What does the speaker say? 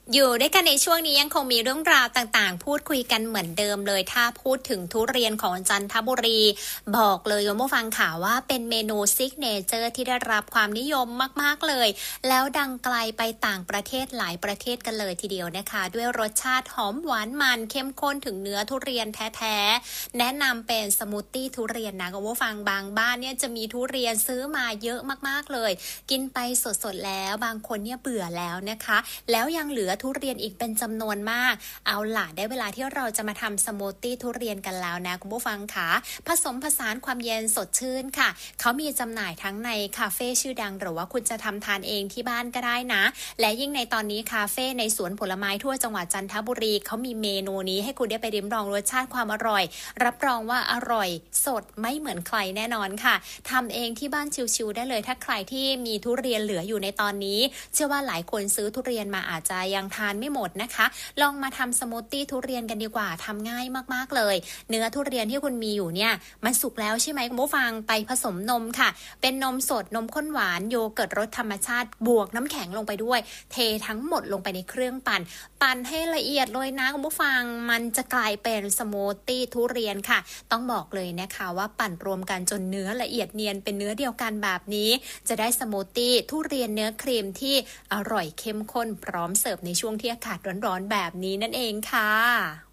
อยู่ด้วยกันในช่วงนี้ยังคงมีเรื่องราวต่างๆพูดคุยกันเหมือนเดิมเลยถ้าพูดถึงทุเรียนของจันทบุรีบอกเลยคุณผู้ฟังค่ะว่าเป็นเมนูซิกเนเจอร์ที่ได้รับความนิยมมากๆเลยแล้วดังไกลไปต่างประเทศหลายประเทศกันเลยทีเดียวนะคะด้วยรสชาติหอมหวานมันเข้มข้นถึงเนื้อทุเรียนแท้ๆแนะนำเป็นสมูทตี้ทุเรียนนะคุณผู้ฟังบางบ้านเนี่ยจะมีทุเรียนซื้อมาเยอะมากๆเลยกินไปสดๆแล้วบางคนเนี่ยเบื่อแล้วนะคะแล้วยังเหลือทุเรียนอีกเป็นจำนวนมากเอาล่ะได้เวลาที่เราจะมาทำสมูทตี้ทุเรียนกันแล้วนะคุณผู้ฟังค่ะผสมผสานความเย็นสดชื่นค่ะเขามีจำหน่ายทั้งในคาเฟ่ชื่อดังหรือว่าคุณจะทำทานเองที่บ้านก็ได้นะและยิ่งในตอนนี้คาเฟ่ในสวนผลไม้ทั่วจังหวัดจันทบุรีเขามีเมนูนี้ให้คุณได้ไปริมลองรสชาติความอร่อยรับรองว่าอร่อยสดไม่เหมือนใครแน่นอนค่ะทำเองที่บ้านชิวๆได้เลยถ้าใครที่มีทุเรียนเหลืออยู่ในตอนนี้เชื่อว่าหลายคนซื้อทุเรียนมาอาจจะยังทานไม่หมดนะคะลองมาทำสมูทตี้ทุเรียนกันดีกว่าทำง่ายมากๆเลยเนื้อทุเรียนที่คุณมีอยู่เนี่ยมันสุกแล้วใช่ไหมคุณผู้ฟังไปผสมนมค่ะเป็นนมสดนมข้นหวานโยเกิร์ตรสธรรมชาติบวกน้ำแข็งลงไปด้วยเททั้งหมดลงไปในเครื่องปั่นให้ละเอียดเลยนะคุณผู้ฟังมันจะกลายเป็นสมูทตี้ทุเรียนค่ะต้องบอกเลยนะคะว่าปั่นรวมกันจนเนื้อละเอียดเนียนเป็นเนื้อเดียวกันแบบนี้จะได้สมูทตี้ทุเรียนเนื้อครีมที่อร่อยเข้มข้นพร้อมเสิร์ฟในช่วงที่อากาศร้อนๆแบบนี้นั่นเองค่ะ